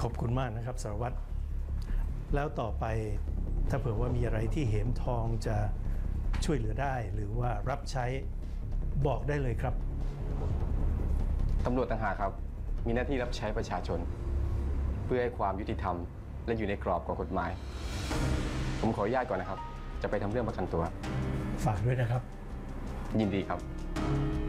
ขอบคุณมากนะครับสารวัตรแล้วต่อไปถ้าเผื่อว่ามีอะไรที่เหมทองจะช่วยเหลือได้หรือว่ารับใช้บอกได้เลยครับตำรวจต่างหากครับมีหน้าที่รับใช้ประชาชนเพื่อให้ความยุติธรรมและอยู่ในกรอบของกฎหมายผมขออนุญาตก่อนนะครับจะไปทำเรื่องประกันตัวฝากด้วยนะครับยินดีครับ